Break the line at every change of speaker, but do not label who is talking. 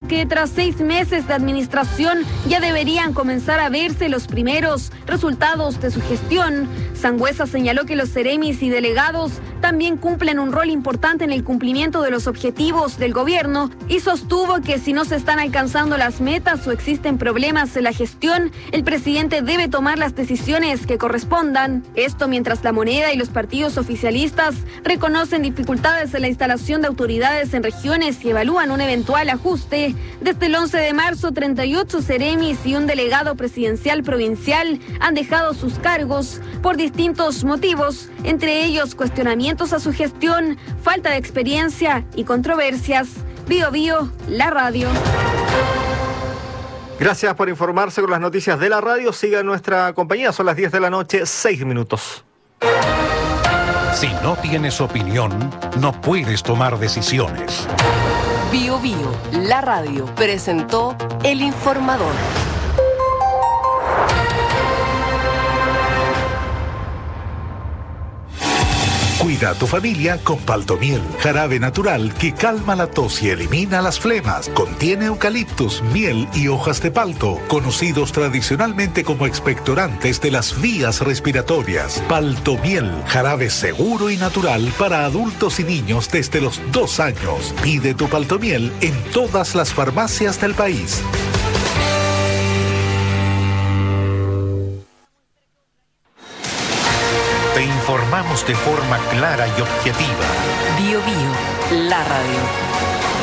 que tras 6 meses de administración ya deberían comenzar a verse los primeros resultados de su gestión. Sangüesa señaló que los seremis y delegados también cumplen un rol importante en el cumplimiento de los objetivos del gobierno y sostuvo que si no se están alcanzando las metas o existen problemas en la gestión, el presidente debe tomar las decisiones que correspondan. Esto mientras La Moneda y los partidos oficialistas reconocen dificultades en la instalación de autoridades en regiones y evalúan un eventual ajuste. Desde el 11 de marzo, 38 seremis y un delegado presidencial provincial han dejado sus cargos por distintos motivos, entre ellos cuestionamientos a su gestión, falta de experiencia y controversias. Bío Bío, la radio.
Gracias por informarse con las noticias de la radio. Siga nuestra compañía, son las 10 de la noche, 6 minutos.
Si no tienes opinión, no puedes tomar decisiones.
Bío Bío, la radio, presentó El Informador.
Cuida a tu familia con Paltomiel, jarabe natural que calma la tos y elimina las flemas. Contiene eucaliptus, miel y hojas de palto, conocidos tradicionalmente como expectorantes de las vías respiratorias. Paltomiel, jarabe seguro y natural para adultos y niños desde los 2 años. Pide tu Paltomiel en todas las farmacias del país. Te informamos de forma clara y objetiva.
Bío Bío, la radio.